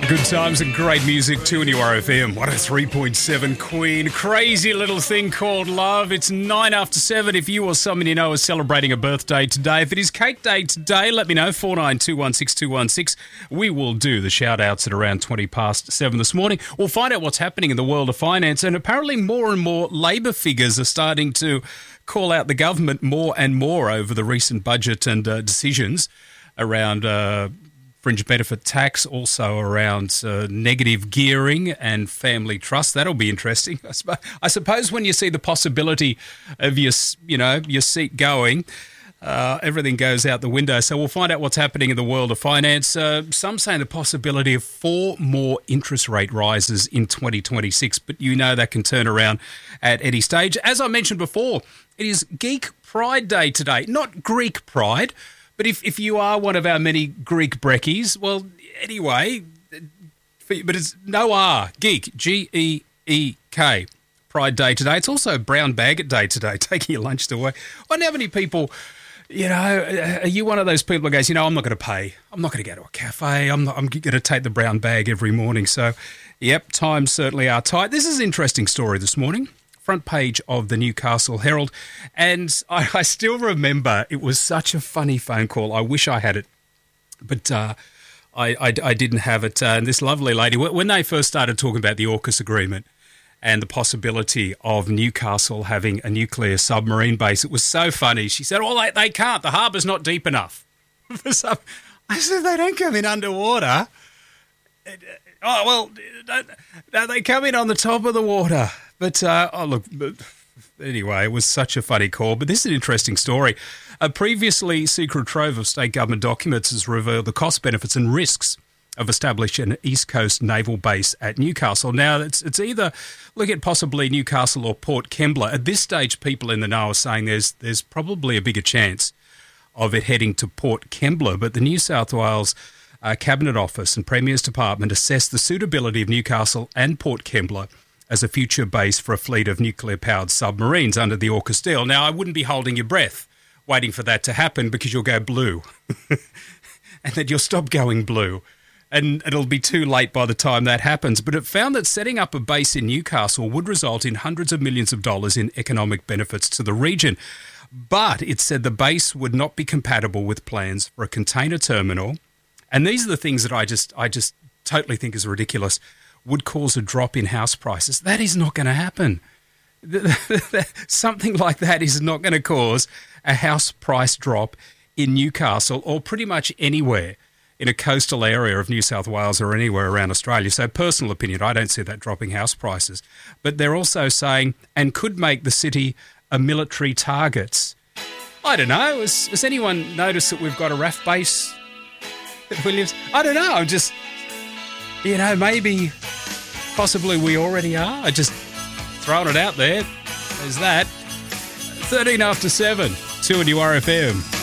Good times and great music too in your RFM. 103.7 Queen. Crazy little thing called love. It's 9 after 7. If you or someone you know is celebrating a birthday today, if it is cake day today, let me know. 49216216. We will do the shout outs at around 20 past 7 this morning. We'll find out what's happening in the world of finance, and apparently more and more Labor figures are starting to call out the government more and more over the recent budget and decisions around fringe benefit tax, also around negative gearing and family trust. That'll be interesting. I suppose when you see the possibility of your seat going, everything goes out the window. So we'll find out what's happening in the world of finance. Some saying the possibility of 4 more interest rate rises in 2026, but you know that can turn around at any stage. As I mentioned before, it is Geek Pride Day today, not Greek Pride. But if you are one of our many Greek brekkies, well, anyway, but it's no R, Geek, G-E-E-K, Pride Day today. It's also Brown Bag Day today, taking your lunch to work. I wonder how many people, are you one of those people who goes, I'm not going to pay. I'm not going to go to a cafe. I'm going to take the brown bag every morning. So, yep, times certainly are tight. This is an interesting story this morning. Front page of the Newcastle Herald, and I still remember it was such a funny phone call. I wish I had it, but I didn't have it. And this lovely lady, when they first started talking about the AUKUS agreement and the possibility of Newcastle having a nuclear submarine base, it was so funny. She said, they can't. The harbour's not deep enough. I said, they don't come in underwater. They come in on the top of the water. But, anyway, it was such a funny call. But this is an interesting story. A previously secret trove of state government documents has revealed the cost, benefits and risks of establishing an East Coast naval base at Newcastle. Now, it's either look at possibly Newcastle or Port Kembla. At this stage, people in the know are saying there's probably a bigger chance of it heading to Port Kembla. But the New South Wales Cabinet Office and Premier's Department assessed the suitability of Newcastle and Port Kembla as a future base for a fleet of nuclear-powered submarines under the AUKUS deal. Now, I wouldn't be holding your breath waiting for that to happen because you'll go blue. And then you'll stop going blue. And it'll be too late by the time that happens. But it found that setting up a base in Newcastle would result in hundreds of millions of dollars in economic benefits to the region. But it said the base would not be compatible with plans for a container terminal. And these are the things that I just totally think is ridiculous. Would cause a drop in house prices. That is not going to happen. Something like that is not going to cause a house price drop in Newcastle or pretty much anywhere in a coastal area of New South Wales or anywhere around Australia. So personal opinion, I don't see that dropping house prices. But they're also saying, and could make the city a military target. I don't know. Has anyone noticed that we've got a RAF base at Williams? I don't know. I'm just... maybe, possibly we already are. I just throwing it out there. There's that. 13 after 7, 2 in your RFM.